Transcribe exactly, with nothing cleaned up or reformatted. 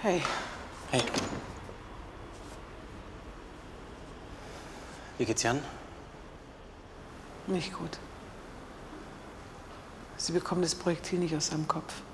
Hey. Hey. Wie geht's Jan? Nicht gut. Sie bekommen das Projektil nicht aus seinem Kopf.